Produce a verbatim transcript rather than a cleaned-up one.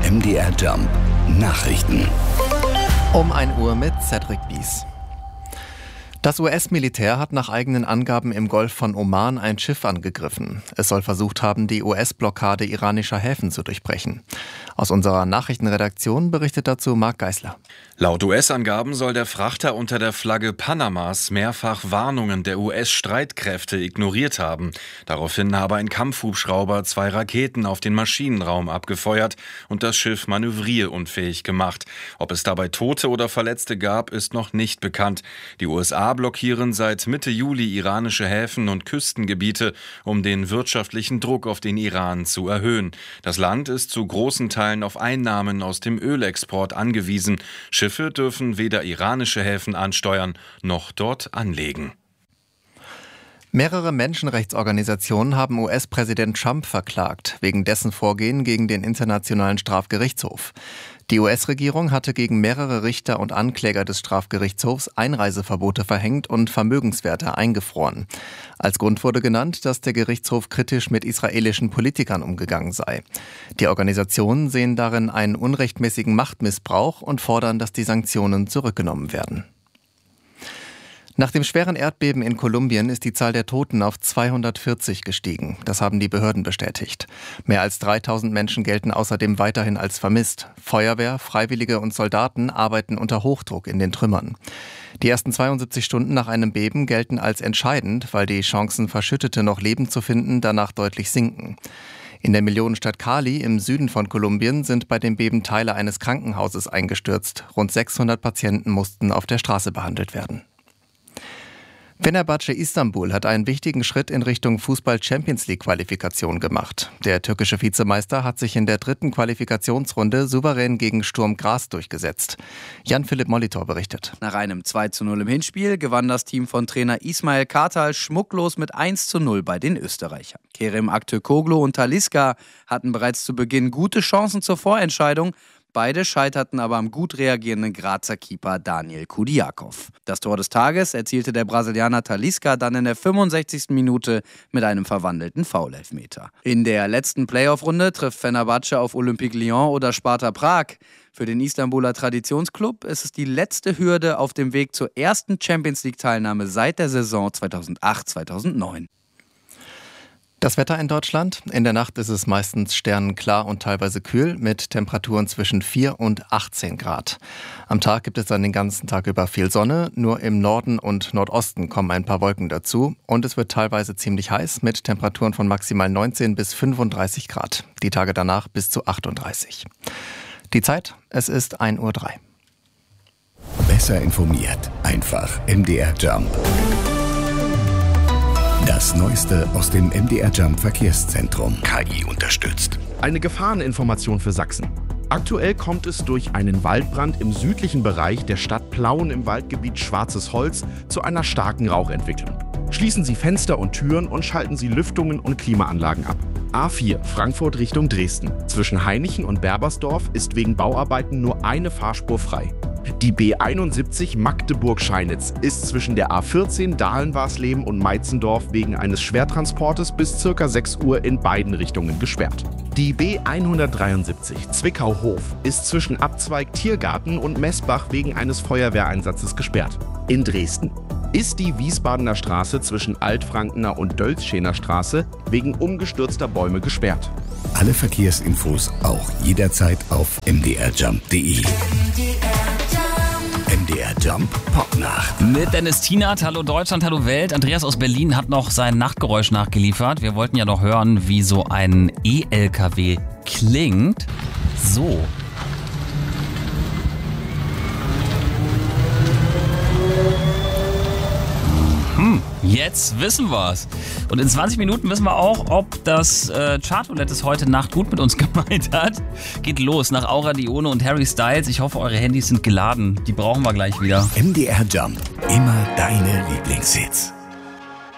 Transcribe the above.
M D R Jump Nachrichten. Um ein Uhr mit Cedric Bies. Das U S-Militär hat nach eigenen Angaben im Golf von Oman ein Schiff angegriffen. Es soll versucht haben, die U S-Blockade iranischer Häfen zu durchbrechen. Aus unserer Nachrichtenredaktion berichtet dazu Marc Geisler. Laut U S-Angaben soll der Frachter unter der Flagge Panamas mehrfach Warnungen der U S-Streitkräfte ignoriert haben. Daraufhin habe ein Kampfhubschrauber zwei Raketen auf den Maschinenraum abgefeuert und das Schiff manövrierunfähig gemacht. Ob es dabei Tote oder Verletzte gab, ist noch nicht bekannt. Die U S A blockieren seit Mitte Juli iranische Häfen und Küstengebiete, um den wirtschaftlichen Druck auf den Iran zu erhöhen. Das Land ist zu großen Teilen auf Einnahmen aus dem Ölexport angewiesen. Schiffe dürfen weder iranische Häfen ansteuern noch dort anlegen. Mehrere Menschenrechtsorganisationen haben U S-Präsident Trump verklagt, wegen dessen Vorgehen gegen den Internationalen Strafgerichtshof. Die U S-Regierung hatte gegen mehrere Richter und Ankläger des Strafgerichtshofs Einreiseverbote verhängt und Vermögenswerte eingefroren. Als Grund wurde genannt, dass der Gerichtshof kritisch mit israelischen Politikern umgegangen sei. Die Organisationen sehen darin einen unrechtmäßigen Machtmissbrauch und fordern, dass die Sanktionen zurückgenommen werden. Nach dem schweren Erdbeben in Kolumbien ist die Zahl der Toten auf zweihundertvierzig gestiegen. Das haben die Behörden bestätigt. Mehr als dreitausend Menschen gelten außerdem weiterhin als vermisst. Feuerwehr, Freiwillige und Soldaten arbeiten unter Hochdruck in den Trümmern. Die ersten zweiundsiebzig Stunden nach einem Beben gelten als entscheidend, weil die Chancen, Verschüttete noch lebend zu finden, danach deutlich sinken. In der Millionenstadt Cali im Süden von Kolumbien sind bei dem Beben Teile eines Krankenhauses eingestürzt. Rund sechshundert Patienten mussten auf der Straße behandelt werden. Fenerbahce Istanbul hat einen wichtigen Schritt in Richtung Fußball-Champions-League-Qualifikation gemacht. Der türkische Vizemeister hat sich in der dritten Qualifikationsrunde souverän gegen Sturm Graz durchgesetzt. Jan-Philipp Molitor berichtet. Nach einem zwei zu null im Hinspiel gewann das Team von Trainer Ismail Kartal schmucklos mit eins zu null bei den Österreichern. Kerem Aktürkoğlu und Talisca hatten bereits zu Beginn gute Chancen zur Vorentscheidung. Beide scheiterten aber am gut reagierenden Grazer Keeper Daniel Kudiakov. Das Tor des Tages erzielte der Brasilianer Talisca dann in der fünfundsechzigsten Minute mit einem verwandelten Foulelfmeter. In der letzten Playoff-Runde trifft Fenerbahce auf Olympique Lyon oder Sparta Prag. Für den Istanbuler Traditionsclub ist es die letzte Hürde auf dem Weg zur ersten Champions-League-Teilnahme seit der Saison zweitausendacht zweitausendneun. Das Wetter in Deutschland. In der Nacht ist es meistens sternenklar und teilweise kühl mit Temperaturen zwischen vier und achtzehn Grad. Am Tag gibt es dann den ganzen Tag über viel Sonne. Nur im Norden und Nordosten kommen ein paar Wolken dazu. Und es wird teilweise ziemlich heiß mit Temperaturen von maximal neunzehn bis fünfunddreißig Grad. Die Tage danach bis zu achtunddreißig. Die Zeit, es ist ein Uhr drei. Besser informiert, einfach M D R Jump. Das Neueste aus dem M D R Jump Verkehrszentrum. K I unterstützt. Eine Gefahreninformation für Sachsen. Aktuell kommt es durch einen Waldbrand im südlichen Bereich der Stadt Plauen im Waldgebiet Schwarzes Holz zu einer starken Rauchentwicklung. Schließen Sie Fenster und Türen und schalten Sie Lüftungen und Klimaanlagen ab. A vier Frankfurt Richtung Dresden. Zwischen Hainichen und Berbersdorf ist wegen Bauarbeiten nur eine Fahrspur frei. Die B einundsiebzig Magdeburg-Scheinitz ist zwischen der A vierzehn Dahlen-Warsleben und Meitzendorf wegen eines Schwertransportes bis ca. sechs Uhr in beiden Richtungen gesperrt. Die B hundertdreiundsiebzig Zwickau-Hof ist zwischen Abzweig Tiergarten und Messbach wegen eines Feuerwehreinsatzes gesperrt. In Dresden ist die Wiesbadener Straße zwischen Altfrankener und Dölzschener Straße wegen umgestürzter Bäume gesperrt. Alle Verkehrsinfos auch jederzeit auf m d r jump punkt d e. M D R Jump Popnacht. Mit Dennis Tienert, hallo Deutschland, hallo Welt. Andreas aus Berlin hat noch sein Nachtgeräusch nachgeliefert. Wir wollten ja noch hören, wie so ein E L K W klingt. So. Hm, jetzt wissen wir's. Und in zwanzig Minuten wissen wir auch, ob das äh, Chartroulette es heute Nacht gut mit uns gemeint hat. Geht los nach Aura Dione und Harry Styles. Ich hoffe, eure Handys sind geladen. Die brauchen wir gleich wieder. M D R Jump. Immer deine Lieblingshits.